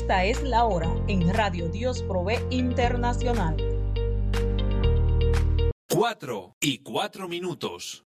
Esta es la hora en Radio Dios Provee Internacional. 4:04.